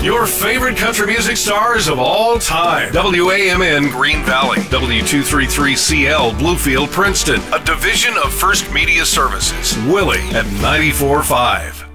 Your favorite country music stars of all time. WAMN Green Valley. W233CL Bluefield Princeton. A division of First Media Services. Willie at 94.5.